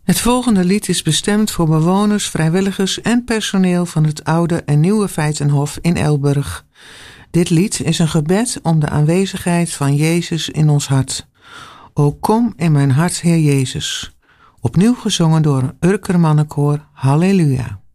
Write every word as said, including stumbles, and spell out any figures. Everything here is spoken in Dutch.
Het volgende lied is bestemd voor bewoners, vrijwilligers en personeel van het Oude en Nieuwe Feitenhof in Elburg. Dit lied is een gebed om de aanwezigheid van Jezus in ons hart. O kom in mijn hart, Heer Jezus. Opnieuw gezongen door een Urker mannenkoor. Halleluja.